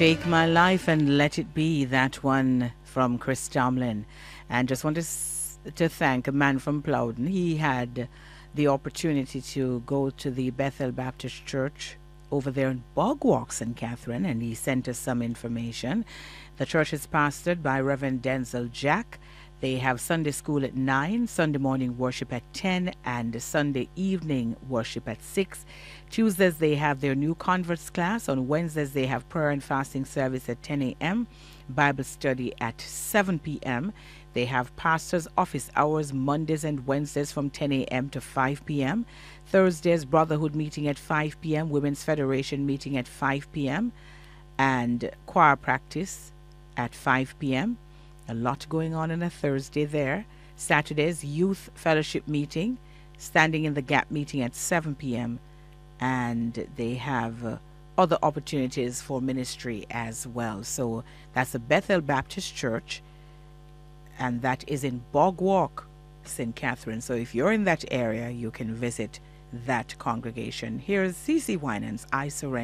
Take My Life and Let It Be, that one from Chris Tomlin. And just want to thank a man from Plowden. He had the opportunity to go to the Bethel Baptist Church over there in Bogwalk, St. Catherine, and he sent us some information. The church is pastored by Reverend Denzel Jack. They have Sunday school at 9, Sunday morning worship at 10, and Sunday evening worship at 6. Tuesdays they have their new converts class. On Wednesdays they have prayer and fasting service at 10 a.m., Bible study at 7 p.m. They have pastor's office hours Mondays and Wednesdays from 10 a.m. to 5 p.m. Thursdays, Brotherhood meeting at 5 p.m., Women's Federation meeting at 5 p.m., and choir practice at 5 p.m. A lot going on a Thursday there. Saturdays, Youth Fellowship meeting, Standing in the Gap meeting at 7 p.m., and they have other opportunities for ministry as well. So that's the Bethel Baptist Church, and that is in Bogwalk, St. Catherine. So if you're in that area, you can visit that congregation. Here's CeCe Winans, I Surrender.